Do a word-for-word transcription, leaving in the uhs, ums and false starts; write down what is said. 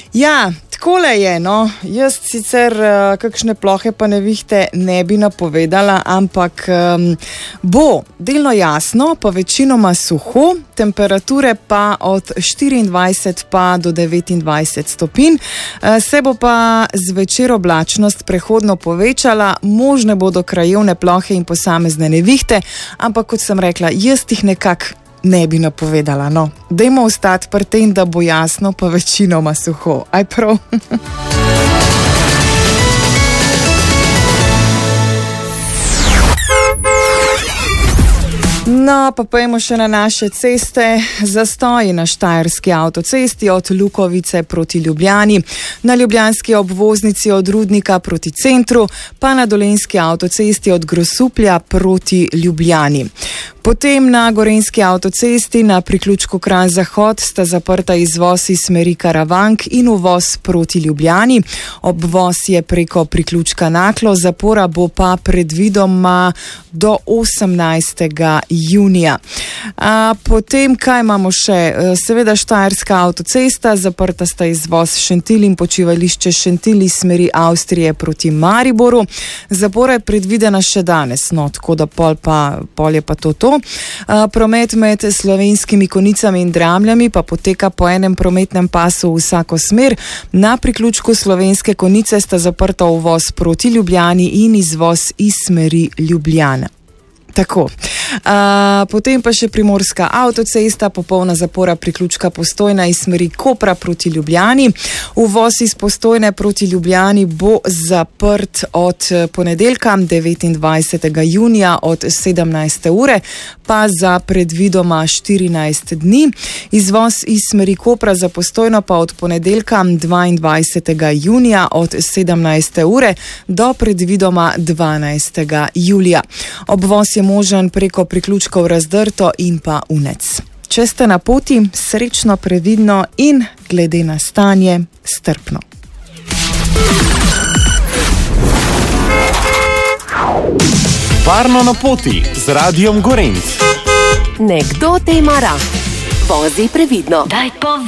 Ja, takole je, no. Jaz sicer uh, kakšne plohe pa nevihte ne bi napovedala, ampak um, bo delno jasno, pa večinoma suho, temperature pa od štiriindvajset pa do devetindvajset stopinj. Uh, se bo pa zvečer oblačnost prehodno povečala, možne bodo krajevne plohe in posamezne nevihte, ampak kot sem rekla, jaz jih nekako ne bi napovedala, no. Dajmo ostati pri tem, da bo jasno, pa večinoma suho. Aj prav? No, pa pojmo še na naše ceste. Zastoji na štajerski avtocesti od Lukovice proti Ljubljani, na ljubljanski obvoznici od Rudnika proti centru, pa na dolenjski avtocesti od Grosuplja proti Ljubljani. Potem na gorenjski avtocesti na priključku Kranj-Zahod sta zaprta izvoz iz smeri Karavank in uvoz proti Ljubljani. Obvoz je preko priključka Naklo, zapora bo pa predvidoma do osemnajstega junija. A potem, kaj imamo še? Seveda štajerska avtocesta, zaprta sta izvoz Šentilj in počivališče Šentilj iz smeri Avstrije proti Mariboru. Zapora je predvidena še danes, no, tako da pol, pa, pol je pa to to. Promet med Slovenskimi Konicami in Dramljami pa poteka po enem prometnem pasu v vsako smer. Na priključku Slovenske Konice sta zaprta uvoz proti Ljubljani in izvoz iz smeri Ljubljana. Tako. Uh, potem pa še primorska avtocesta, popolna zapora priključka Postojna iz smeri Kopra proti Ljubljani. Uvoz iz Postojne proti Ljubljani bo zaprt od ponedeljka devetindvajsetega junija od sedemnajste ure, pa za predvidoma štirinajst dni. Izvoz iz smeri Kopra za Postojno pa od ponedeljka dvaindvajsetega junija od sedemnajste ure do predvidoma dvanajstega julija. Obvoz je možen preko priključkov Razdrto in pa Unec. Če ste na poti, srečno, previdno in glede na stanje strpno. Varno na poti z Radiom Gorenc. Nekdo te ima rad. Vozi previdno. Daj po